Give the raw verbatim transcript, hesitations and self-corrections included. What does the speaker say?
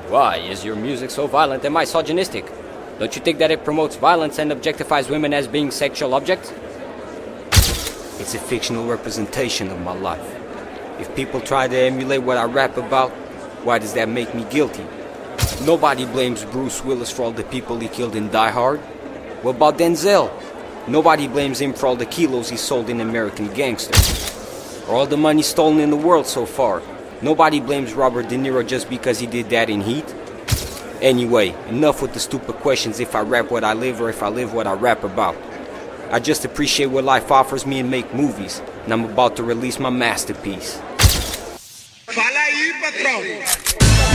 Why is your music so violent and misogynistic? Don't you think that it promotes violence and objectifies women as being sexual objects? It's a fictional representation of my life. If people try to emulate what I rap about, why does that make me guilty? Nobody blames Bruce Willis for all the people he killed in Die Hard. What about Denzel? Nobody blames him for all the kilos he sold in American Gangster. Or all the money stolen in the world so far. Nobody blames Robert De Niro just because he did that in Heat. Anyway, enough with the stupid questions if I rap what I live or if I live what I rap about. I just appreciate what life offers me and make movies, and I'm about to release my masterpiece. Fala aí, patrão!